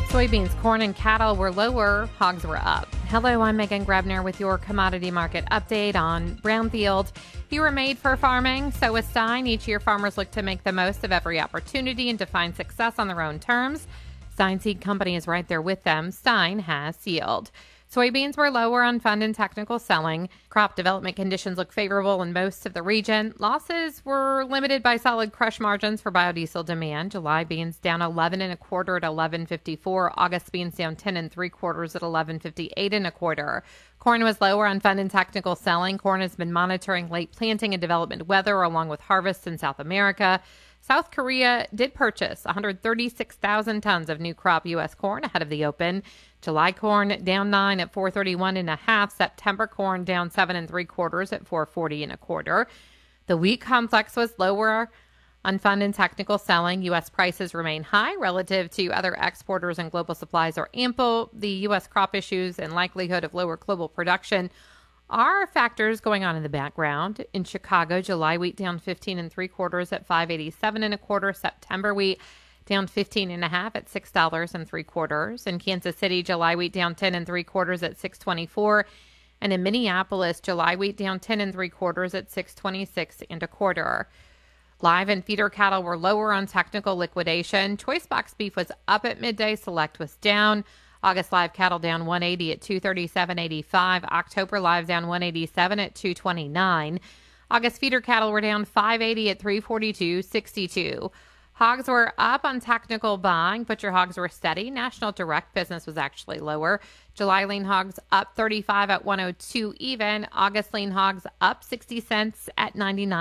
Soybeans, corn, and cattle were lower. Hogs were up. Hello, I'm Megan Grebner with your commodity market update on Brownfield. You were made for farming, so is Stein. Each year, farmers look to make the most of every opportunity and to find success on their own terms. Stein Seed Company is right there with them. Stein has yield. Soybeans were lower on fund and technical selling. Crop development conditions look favorable in most of the region. Losses were limited by solid crush margins for biodiesel demand. July beans down 11 1/4 at 11.54. August beans down 10 3/4 at 11.58 1/4. Corn was lower on fund and technical selling. Corn has been monitoring late planting and development weather along with harvests in South America. South Korea did purchase 136,000 tons of new crop U.S. corn ahead of the open. July corn down 9 at 431 1/2. September corn down 7 3/4 at 440 1/4. The wheat complex was lower on fund and technical selling. U.S. prices remain high relative to other exporters and global supplies are ample. The U.S. crop issues and likelihood of lower global production are factors going on in the background. In Chicago, July wheat down 15 3/4 at 587 1/4. September wheat down 15 1/2 at $6 3/4. In Kansas City, July wheat down 10 3/4 at 624. And in Minneapolis, July wheat down 10 3/4 at 626 1/4. Live and feeder cattle were lower on technical liquidation. Choice box beef was up at midday. Select was down. August live cattle down 180 at 237.85. October live down 187 at 229. August feeder cattle were down 580 at 342.62. Hogs were up on technical buying. Butcher hogs were steady. National direct business was actually lower. July lean hogs up 35 at 102 even. August lean hogs up 60 cents at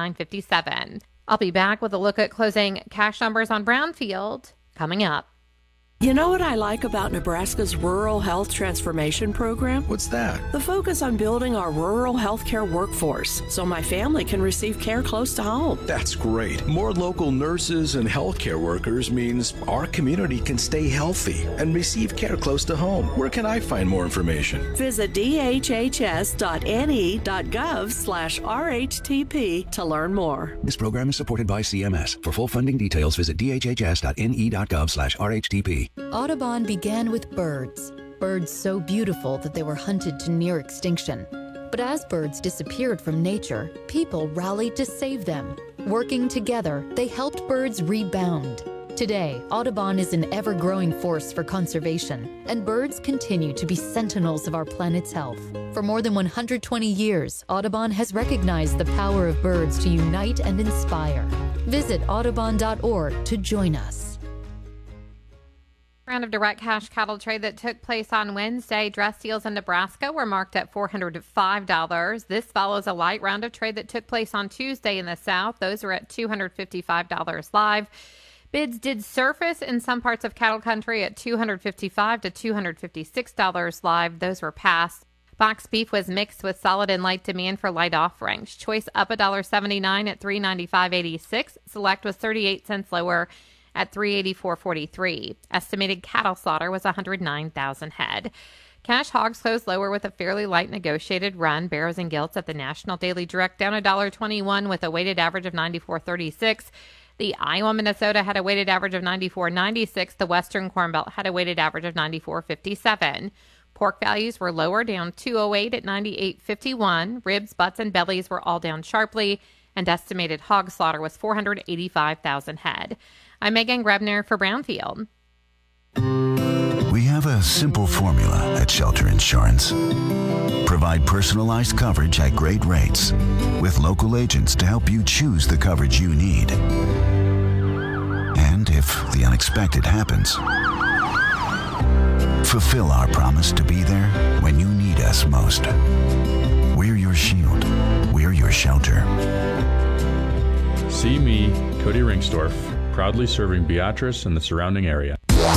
99.57. I'll be back with a look at closing cash numbers on Brownfield coming up. You know what I like about Nebraska's Rural Health Transformation Program? What's that? The focus on building our rural healthcare workforce so my family can receive care close to home. That's great. More local nurses and healthcare workers means our community can stay healthy and receive care close to home. Where can I find more information? Visit dhhs.ne.gov/RHTP to learn more. This program is supported by CMS. For full funding details, visit dhhs.ne.gov/RHTP. Audubon began with birds. Birds so beautiful that they were hunted to near extinction. But as birds disappeared from nature, people rallied to save them. Working together, they helped birds rebound. Today, Audubon is an ever-growing force for conservation, and birds continue to be sentinels of our planet's health. For more than 120 years, Audubon has recognized the power of birds to unite and inspire. Visit audubon.org to join us. Round of direct cash cattle trade that took place on Wednesday. Dress deals in Nebraska were marked at $405. This follows a light round of trade that took place on Tuesday in the South. Those were at $255 live. Bids did surface in some parts of cattle country at $255 to $256 live. Those were passed. Box beef was mixed with solid and light demand for light offerings. Choice up $1.79 at $395.86. Select was 38 cents lower at $384.43. Estimated cattle slaughter was 109,000 head. Cash hogs closed lower with a fairly light negotiated run. Barrows and Gilts at the National Daily Direct down $1.21 with a weighted average of 94.36. The Iowa Minnesota had a weighted average of 94.96. The Western Corn Belt had a weighted average of 94.57. Pork values were lower, down $2.08 at 98.51. Ribs, butts, and bellies were all down sharply, and estimated hog slaughter was 485,000 head. I'm Megan Grebner for Brownfield. We have a simple formula at Shelter Insurance. Provide personalized coverage at great rates with local agents to help you choose the coverage you need. And if the unexpected happens, fulfill our promise to be there when you need us most. We're your shield. We're your shelter. See me, Cody Ringstorff, proudly serving Beatrice and the surrounding area.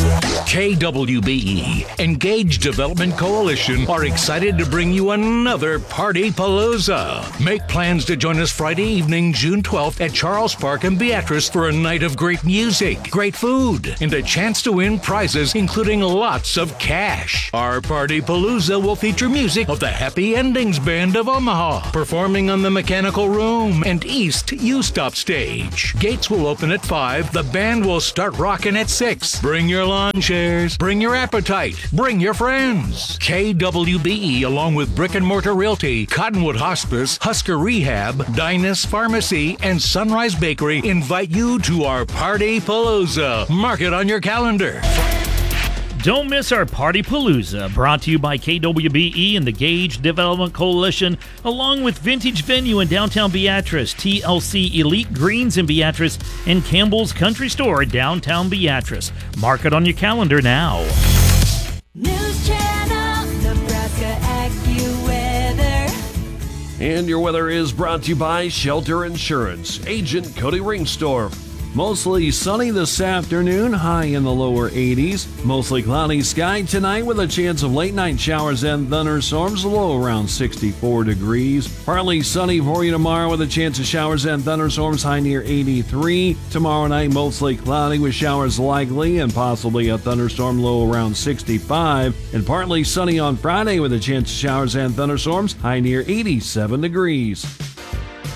KWBE, Engage Development Coalition, are excited to bring you another Party Palooza. Make plans to join us Friday evening, June 12th at Charles Park in Beatrice for a night of great music, great food, and a chance to win prizes, including lots of cash. Our Party Palooza will feature music of the Happy Endings Band of Omaha, performing on the Mechanical Room and East U-Stop stage. Gates will open at 5. The band will start rocking at 6. Bring your your lawn chairs. Bring your appetite. Bring your friends. KWBE, along with Brick and Mortar Realty, Cottonwood Hospice, Husker Rehab, Dynas Pharmacy, and Sunrise Bakery invite you to our Party Palooza. Mark it on your calendar. Don't miss our Party Palooza, brought to you by KWBE and the Gage Development Coalition, along with Vintage Venue in downtown Beatrice, TLC Elite Greens in Beatrice, and Campbell's Country Store in downtown Beatrice. Mark it on your calendar now. News Channel, Nebraska AccuWeather. And your weather is brought to you by Shelter Insurance, Agent Cody Ringstorff. Mostly sunny this afternoon, high in the lower 80s. Mostly cloudy sky tonight with a chance of late night showers and thunderstorms, low around 64 degrees. Partly sunny for you tomorrow with a chance of showers and thunderstorms, high near 83. Tomorrow night, mostly cloudy with showers likely and possibly a thunderstorm, low around 65. And partly sunny on Friday with a chance of showers and thunderstorms, high near 87 degrees.